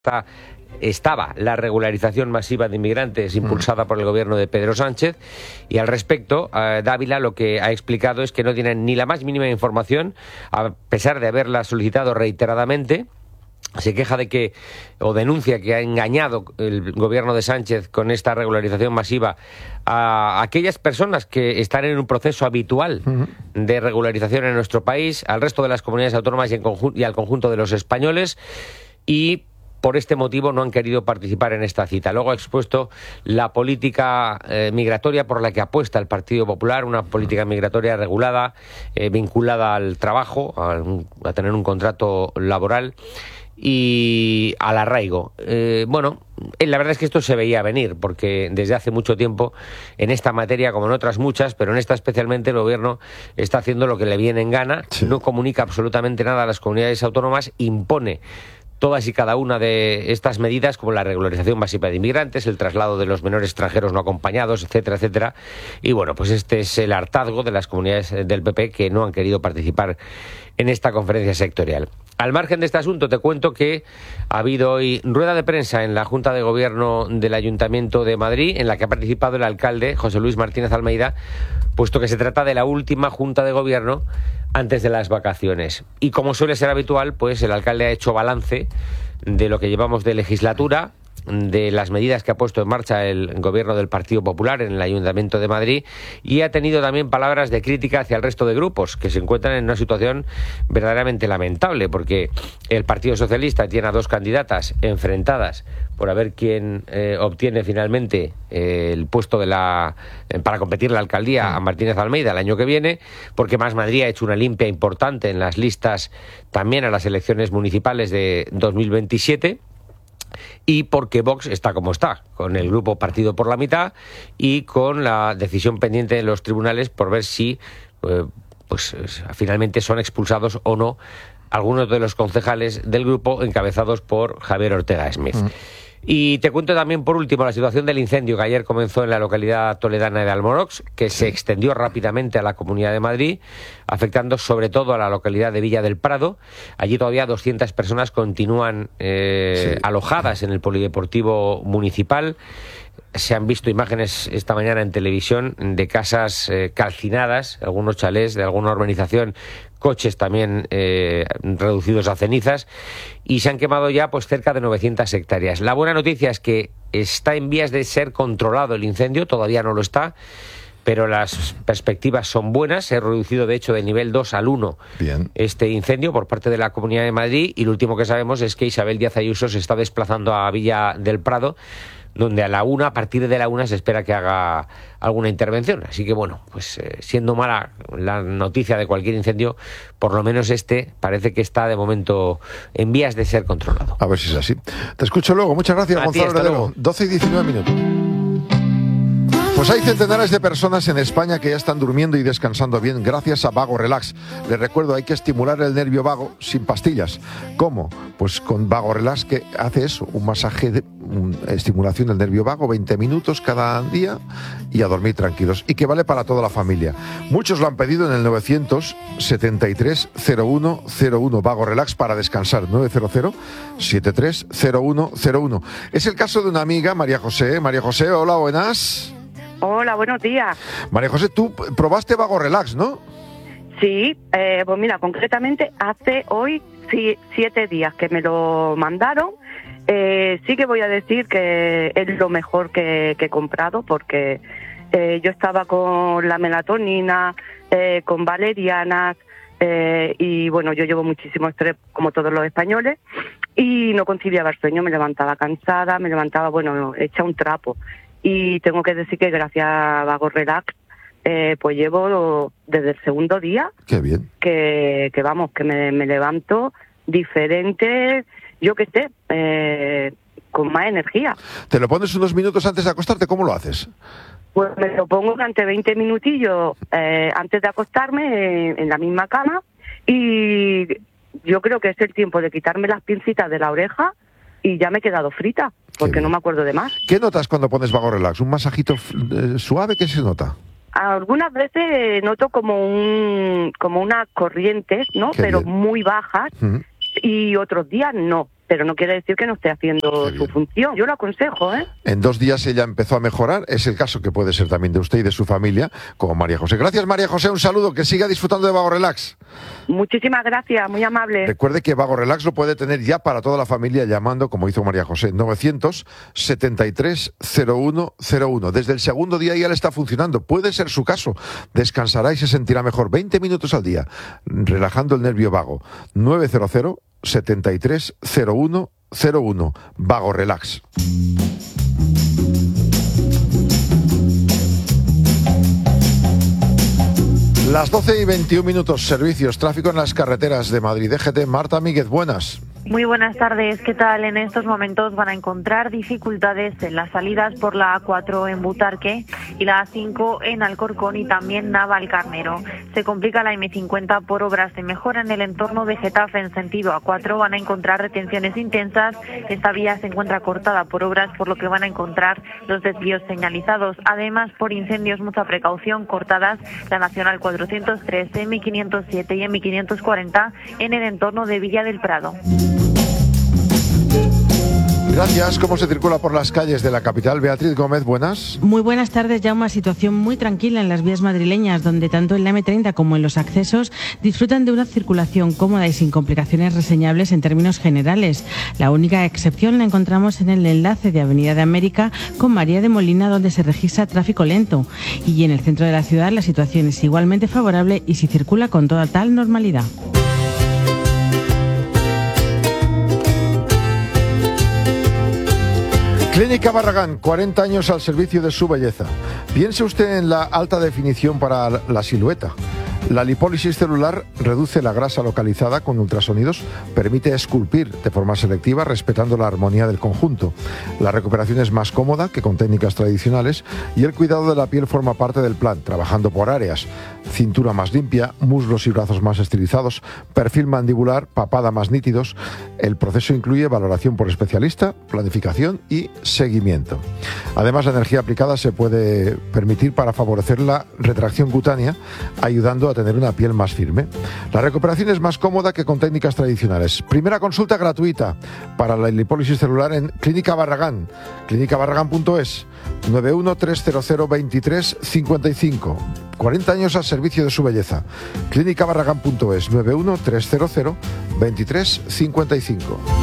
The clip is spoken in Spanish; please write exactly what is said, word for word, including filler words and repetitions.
Está, estaba la regularización masiva de inmigrantes impulsada por el gobierno de Pedro Sánchez, y al respecto eh, Dávila lo que ha explicado es que no tienen ni la más mínima información, a pesar de haberla solicitado reiteradamente. Se queja de que, o denuncia que ha engañado el gobierno de Sánchez con esta regularización masiva a aquellas personas que están en un proceso habitual uh-huh. de regularización en nuestro país, al resto de las comunidades autónomas y, en conjun- y al conjunto de los españoles, y por este motivo no han querido participar en esta cita. Luego ha expuesto la política eh, migratoria por la que apuesta el Partido Popular, una política migratoria regulada, eh, vinculada al trabajo, a, a tener un contrato laboral y al arraigo. Eh, bueno, la verdad es que esto se veía venir, porque desde hace mucho tiempo en esta materia, como en otras muchas, pero en esta especialmente, el gobierno está haciendo lo que le viene en gana, sí. No comunica absolutamente nada a las comunidades autónomas, impone todas y cada una de estas medidas, como la regularización masiva de inmigrantes, el traslado de los menores extranjeros no acompañados, etcétera, etcétera. Y bueno, pues este es el hartazgo de las comunidades del P P que no han querido participar en esta conferencia sectorial. Al margen de este asunto, te cuento que ha habido hoy rueda de prensa en la Junta de Gobierno del Ayuntamiento de Madrid, en la que ha participado el alcalde José Luis Martínez Almeida, puesto que se trata de la última Junta de Gobierno antes de las vacaciones. Y como suele ser habitual, pues el alcalde ha hecho balance de lo que llevamos de legislatura, de las medidas que ha puesto en marcha el gobierno del Partido Popular en el Ayuntamiento de Madrid, y ha tenido también palabras de crítica hacia el resto de grupos que se encuentran en una situación verdaderamente lamentable, porque el Partido Socialista tiene a dos candidatas enfrentadas por a ver quién eh, obtiene finalmente eh, el puesto de la eh, para competir la alcaldía a Martínez Almeida el año que viene, porque Más Madrid ha hecho una limpia importante en las listas también a las elecciones municipales de dos mil veintisiete. Y porque Vox está como está, con el grupo partido por la mitad y con la decisión pendiente de los tribunales por ver si eh, pues finalmente son expulsados o no algunos de los concejales del grupo encabezados por Javier Ortega Smith. Mm. Y te cuento también, por último, la situación del incendio que ayer comenzó en la localidad toledana de Almorox, que se extendió rápidamente a la Comunidad de Madrid, afectando sobre todo a la localidad de Villa del Prado. Allí todavía doscientas personas continúan eh, sí. alojadas en el polideportivo municipal. Se han visto imágenes esta mañana en televisión de casas eh, calcinadas, algunos chalés de alguna urbanización, coches también eh, reducidos a cenizas, y se han quemado ya pues cerca de novecientas hectáreas. La buena noticia es que está en vías de ser controlado el incendio, todavía no lo está, pero las perspectivas son buenas. Se ha reducido de hecho de nivel dos al uno Bien. Este incendio por parte de la Comunidad de Madrid, y lo último que sabemos es que Isabel Díaz Ayuso se está desplazando a Villa del Prado, donde a la una, a partir de la una, se espera que haga alguna intervención. Así que bueno, pues eh, siendo mala la noticia de cualquier incendio, por lo menos este parece que está de momento en vías de ser controlado. A ver si es así. Te escucho luego. Muchas gracias, a Gonzalo Heredero. doce y diecinueve minutos. Pues hay centenares de personas en España que ya están durmiendo y descansando bien gracias a Vago Relax. Les recuerdo, hay que estimular el nervio vago sin pastillas. ¿Cómo? Pues con Vago Relax, que hace eso, un masaje de un, estimulación del nervio vago, veinte minutos cada día, y a dormir tranquilos. Y que vale para toda la familia. Muchos lo han pedido en el novecientos setenta y tres cero uno cero uno. Vago Relax para descansar, novecientos setenta y tres cero uno cero uno. Es el caso de una amiga, María José. María José, hola, buenas. Hola, buenos días. María José, tú probaste Vago Relax, ¿no? Sí, eh, pues mira, concretamente hace hoy sí, siete días que me lo mandaron. Eh, sí que voy a decir que es lo mejor que, que he comprado, porque eh, yo estaba con la melatonina, eh, con valerianas, eh, y bueno, yo llevo muchísimo estrés, como todos los españoles, y no conciliaba el sueño, me levantaba cansada, me levantaba, bueno, hecha un trapo. Y tengo que decir que gracias a Vago Relax, eh, pues llevo desde el segundo día. Qué bien. Que, que vamos, que me, me levanto diferente, yo qué sé, eh, con más energía. ¿Te lo pones unos minutos antes de acostarte? ¿Cómo lo haces? Pues me lo pongo durante veinte minutillos eh, antes de acostarme en, en la misma cama, y yo creo que es el tiempo de quitarme las pincitas de la oreja y ya me he quedado frita, porque no me acuerdo de más. ¿Qué notas cuando pones Vago Relax? ¿Un masajito eh, suave? ¿Qué se nota? Algunas veces noto como un como unas corrientes, ¿no? Qué Pero bien. Muy bajas, uh-huh. Y otros días no. pero no quiere decir que no esté haciendo su función. Yo lo aconsejo, ¿eh? En dos días ella empezó a mejorar. Es el caso que puede ser también de usted y de su familia, como María José. Gracias, María José. Un saludo. Que siga disfrutando de Vago Relax. Muchísimas gracias. Muy amable. Recuerde que Vago Relax lo puede tener ya para toda la familia llamando, como hizo María José, novecientos setenta y tres cero uno cero uno. Desde el segundo día ya le está funcionando. Puede ser su caso. Descansará y se sentirá mejor. veinte minutos al día, relajando el nervio vago. nueve cero cero setenta y tres cero uno cero uno. Vago Relax. Las doce y veintiún minutos, servicios, tráfico en las carreteras de Madrid. D G T, Marta Míguez, buenas. Muy buenas tardes, ¿qué tal? En estos momentos van a encontrar dificultades en las salidas por la A cuatro en Butarque y la A cinco en Alcorcón y también Navalcarnero. Se complica la eme cincuenta por obras de mejora en el entorno de Getafe en sentido A cuatro. Van a encontrar retenciones intensas. Esta vía se encuentra cortada por obras, por lo que van a encontrar los desvíos señalizados. Además, por incendios, mucha precaución, cortadas la Nacional cuatrocientos tres, eme quinientos siete y eme quinientos cuarenta en el entorno de Villa del Prado. Gracias. ¿Cómo se circula por las calles de la capital? Beatriz Gómez, buenas. Muy buenas tardes. Ya una situación muy tranquila en las vías madrileñas, donde tanto en la eme treinta como en los accesos disfrutan de una circulación cómoda y sin complicaciones reseñables en términos generales. La única excepción la encontramos en el enlace de Avenida de América con María de Molina, donde se registra tráfico lento. Y en el centro de la ciudad la situación es igualmente favorable y se circula con total normalidad. Clínica Barragán, cuarenta años al servicio de su belleza. Piense usted en la alta definición para la silueta. La lipólisis celular reduce la grasa localizada con ultrasonidos, permite esculpir de forma selectiva respetando la armonía del conjunto. La recuperación es más cómoda que con técnicas tradicionales y el cuidado de la piel forma parte del plan, trabajando por áreas. Cintura más limpia, muslos y brazos más estilizados, perfil mandibular, papada más nítidos. El proceso incluye valoración por especialista, planificación y seguimiento. Además, la energía aplicada se puede permitir para favorecer la retracción cutánea, ayudando a tener una piel más firme. La recuperación es más cómoda que con técnicas tradicionales. Primera consulta gratuita para la lipólisis celular en Clínica Barragán, clínica barragán punto es, nueve uno tres cero cero veintitrés cincuenta y cinco. cuarenta años al servicio de su belleza. clínica barragán punto es, nueve uno tres cero cero veintitrés cincuenta y cinco.